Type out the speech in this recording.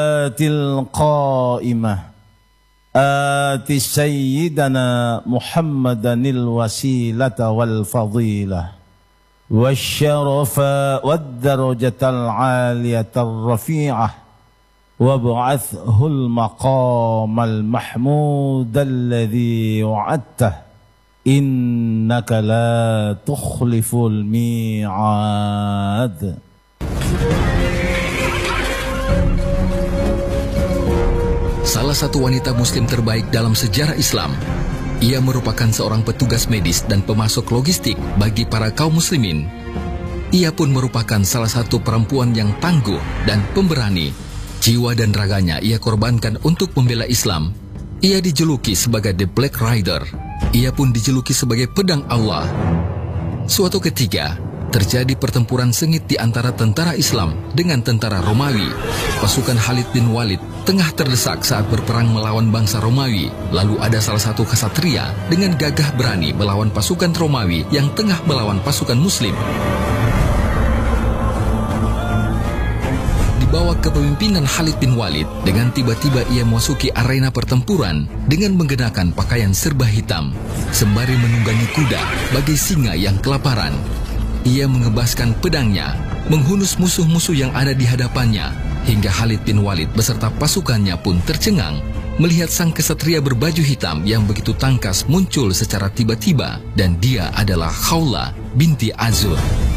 القائمة آت سيدنا محمدا الوسيلة والفضيلة والشرف والدرجة العالية الرفيعة وابعثه المقام المحمود الذي وعدته إنك لا تخلف الميعاد. Salah satu wanita muslim terbaik dalam sejarah Islam. Ia merupakan seorang petugas medis dan pemasok logistik bagi para kaum muslimin. Ia pun merupakan salah satu perempuan yang tangguh dan pemberani. Jiwa dan raganya ia korbankan untuk membela Islam. Ia dijuluki sebagai The Black Rider. Ia pun dijuluki sebagai pedang Allah. Suatu ketika, terjadi pertempuran sengit di antara tentara Islam dengan tentara Romawi. Pasukan Khalid bin Walid tengah terdesak saat berperang melawan bangsa Romawi. Lalu ada salah satu ksatria dengan gagah berani melawan pasukan Romawi yang tengah melawan pasukan Muslim. Di bawah kepemimpinan Khalid bin Walid, dengan tiba-tiba ia memasuki arena pertempuran dengan mengenakan pakaian serba hitam, sembari menunggangi kuda bagai singa yang kelaparan. Ia mengebaskan pedangnya, menghunus musuh-musuh yang ada di hadapannya, hingga Khalid bin Walid beserta pasukannya pun tercengang melihat sang kesatria berbaju hitam yang begitu tangkas muncul secara tiba-tiba, dan dia adalah Khawlah binti Azur.